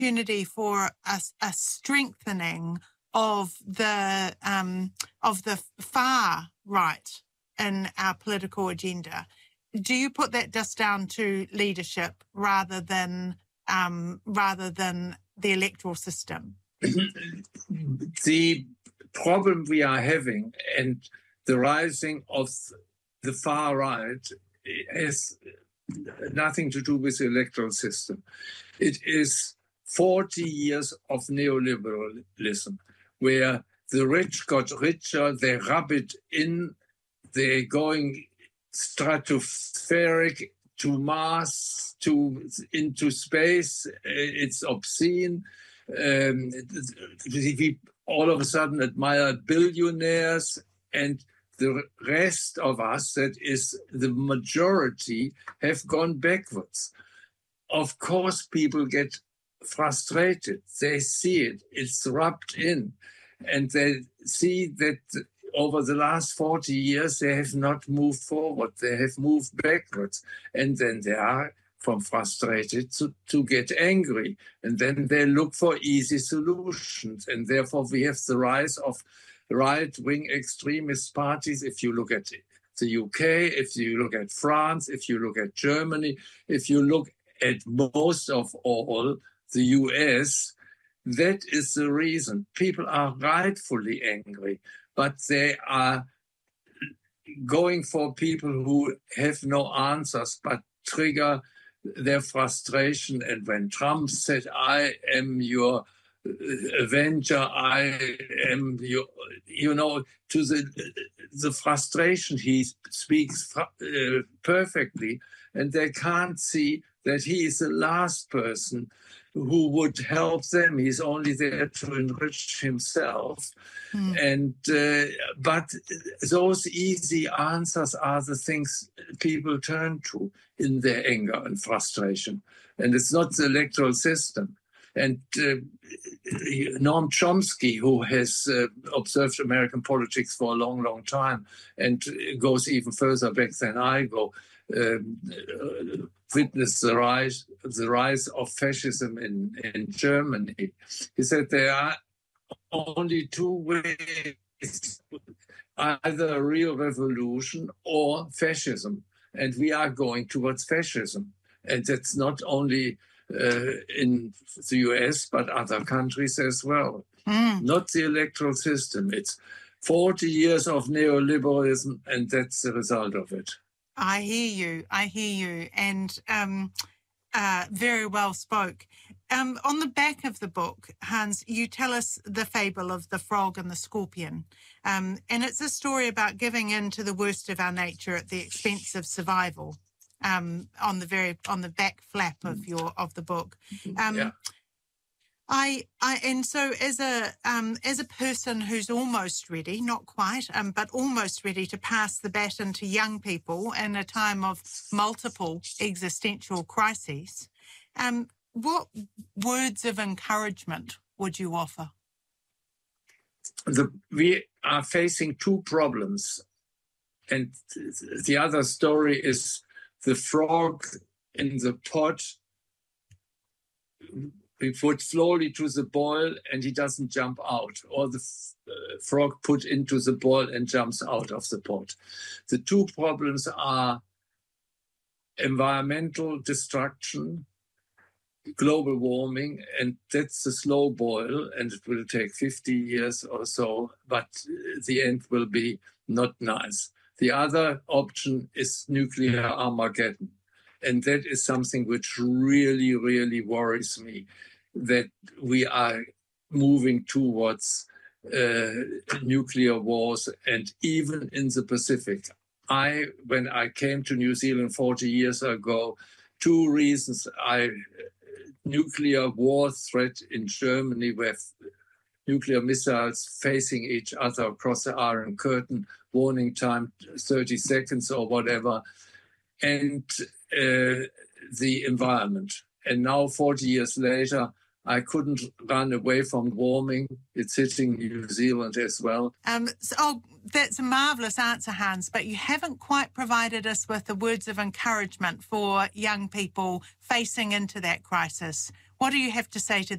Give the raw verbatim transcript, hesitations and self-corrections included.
opportunity for a, a strengthening of the um, of the far right in our political agenda. Do you put that just down to leadership rather than um, rather than the electoral system? The problem we are having and the rising of the far right has nothing to do with the electoral system. It is forty years of neoliberalism, where the rich got richer, they rub it in, they're going stratospheric to Mars, to into space. It's obscene. Um, we all of a sudden admire billionaires, and the rest of us, that is the majority, have gone backwards. Of course, people get frustrated. They see it. It's rubbed in. And they see that over the last forty years, they have not moved forward. They have moved backwards. And then they are from frustrated to, to get angry. And then they look for easy solutions. And therefore, we have the rise of right-wing extremist parties. If you look at the U K, if you look at France, if you look at Germany, if you look at most of all the U S, that is the reason. People are rightfully angry, but they are going for people who have no answers but trigger their frustration. And when Trump said, I am your avenger, I am your, you know, to the, the frustration, he speaks uh, perfectly, and they can't see that he is the last person who would help them. He's only there to enrich himself. Mm. And uh, but those easy answers are the things people turn to in their anger and frustration. And it's not the electoral system. And uh, Noam Chomsky, who has uh, observed American politics for a long, long time and goes even further back than I go, um, uh, witnessed the rise, the rise of fascism in, in Germany. He said there are only two ways, either a real revolution or fascism. And we are going towards fascism. And that's not only Uh, in the U S, but other countries as well. Mm. Not the electoral system. It's forty years of neoliberalism, and that's the result of it. I hear you. I hear you. And um, uh, very well spoke. Um, on the back of the book, Hans, you tell us the fable of the frog and the scorpion. Um, and it's a story about giving in to the worst of our nature at the expense of survival. Um, on the very on the back flap of your of the book, um, yeah. I I and so as a um, as a person who's almost ready, not quite, um, but almost ready to pass the baton to young people in a time of multiple existential crises, um, what words of encouragement would you offer? The, we are facing two problems, and the other story is the frog in the pot. We put slowly to the boil and he doesn't jump out, or the uh, frog put into the boil and jumps out of the pot. The two problems are environmental destruction, global warming, and that's the slow boil, and it will take fifty years or so, but the end will be not nice. The other option is nuclear Armageddon. And that is something which really, really worries me, that we are moving towards uh, nuclear wars, and even in the Pacific. I, when I came to New Zealand forty years ago, two reasons. I nuclear war threat in Germany, where nuclear missiles facing each other across the Iron Curtain, warning time thirty seconds or whatever, and uh, the environment. And now, forty years later, I couldn't run away from warming. It's hitting New Zealand as well. Um, so, oh, that's a marvellous answer, Hans, but you haven't quite provided us with the words of encouragement for young people facing into that crisis. What do you have to say to